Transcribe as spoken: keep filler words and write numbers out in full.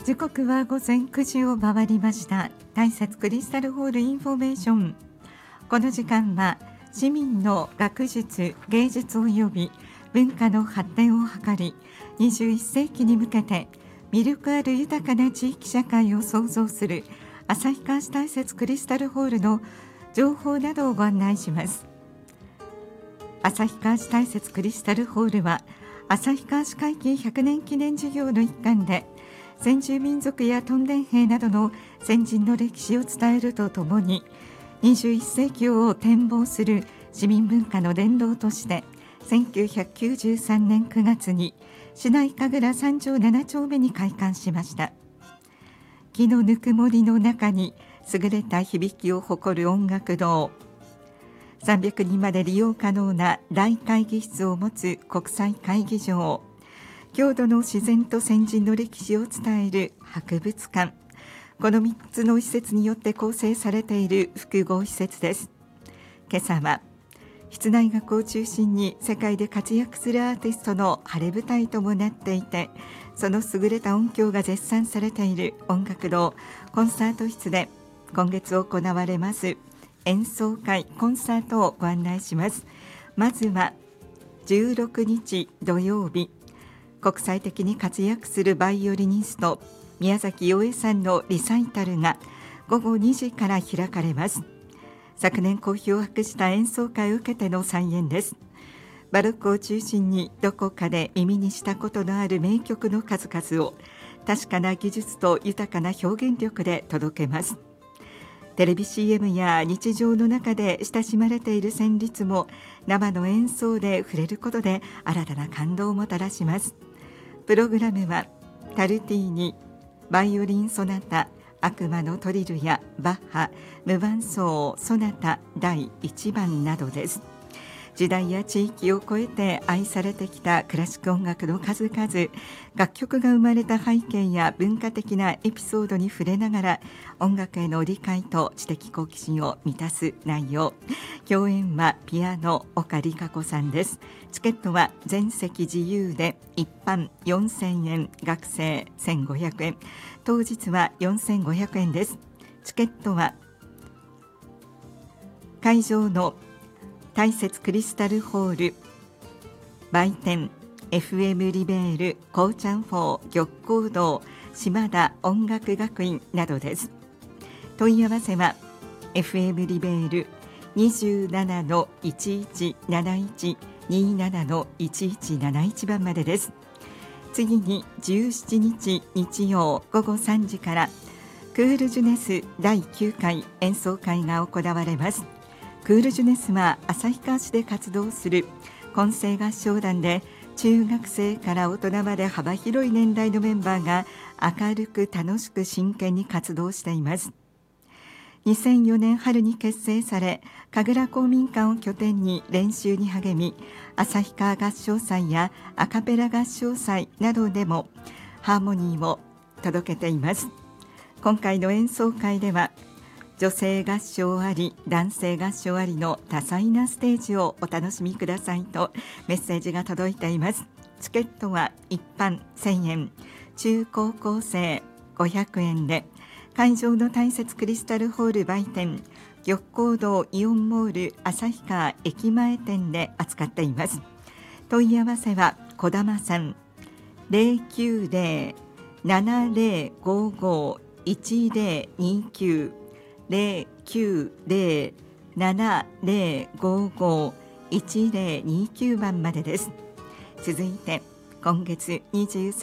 時刻は午前くじを回りました。大雪クリスタルホールインフォメーション。この時間は市民の学術芸術及び文化の発展を図り、にじゅういっせいきに向けて魅力ある豊かな地域社会を創造する旭川市大雪クリスタルホールの情報などをご案内します。旭川市大雪クリスタルホールは旭川市会期ひゃくねん記念事業の一環で、先住民族やトンデン兵などの先人の歴史を伝えるとともに、にじゅういっせいきを展望する市民文化の殿堂としてせんきゅうひゃくきゅうじゅうさんねんくがつに市内神楽さんじょうななちょうめに開館しました。木のぬくもりの中に優れた響きを誇る音楽堂、さんびゃくにんまで利用可能な大会議室を持つ国際会議場、郷土の自然と先人の歴史を伝える博物館、このみっつの施設によって構成されている複合施設です。今朝は室内楽を中心に世界で活躍するアーティストの晴れ舞台ともなっていて、その優れた音響が絶賛されている音楽堂コンサート室で今月行われます演奏会コンサートをご案内します。まずはじゅうろくにち土曜日、国際的に活躍するバイオリニスト宮崎洋恵さんのリサイタルがごごにじから開かれます。昨年好評を博した演奏会を受けての再演です。バロックを中心にどこかで耳にしたことのある名曲の数々を確かな技術と豊かな表現力で届けます。テレビ シーエム や日常の中で親しまれている旋律も生の演奏で触れることで新たな感動をもたらします。プログラムはタルティーニ、バイオリンソナタ、悪魔のトリルやバッハ、無伴奏ソナタだいいちばんなどです。時代や地域を超えて愛されてきたクラシック音楽の数々、楽曲が生まれた背景や文化的なエピソードに触れながら音楽への理解と知的好奇心を満たす内容。共演はピアノ岡里香子さんです。チケットは全席自由で一般よんせんえん、学生せんごひゃくえん、当日はよんせんごひゃくえんです。チケットは会場の大雪クリスタルホール、売店 エフエム リベール、コーチャンフォー、玉光堂、島田音楽学院などです。問い合わせは エフエム リベール にじゅうななのいちいちなないち にじゅうななのいちいちなないち 番までです。次にじゅうしちにち日曜ごごさんじからクールジュネスだいきゅうかい演奏会が行われます。クールジュネスは旭川市で活動する混声合唱団で、中学生から大人まで幅広い年代のメンバーが明るく楽しく真剣に活動しています。にせんよねん春に結成され、神楽公民館を拠点に練習に励み、旭川合唱祭やアカペラ合唱祭などでもハーモニーを届けています。今回の演奏会では女性合唱あり、男性合唱ありの多彩なステージをお楽しみくださいとメッセージが届いています。チケットは一般せんえん、中高校生ごひゃくえんで、会場の大雪クリスタルホール売店玉光堂イオンモール旭川駅前店で扱っています。問い合わせは小玉さん ゼロきゅうゼロ ななゼロごご いちゼロにきゅうゼロきゅうゼロ ななゼロごご いちゼロにきゅう 番までです。続いて今月にじゅうさん